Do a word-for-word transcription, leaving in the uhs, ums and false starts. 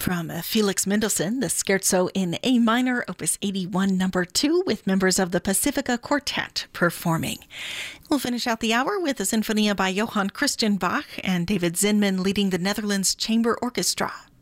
from Felix Mendelssohn, the Scherzo in A minor, opus eighty-one, number two, with members of the Pacifica Quartet performing. We'll finish out the hour with a Sinfonia by Johann Christian Bach and David Zinman leading the Netherlands Chamber Orchestra.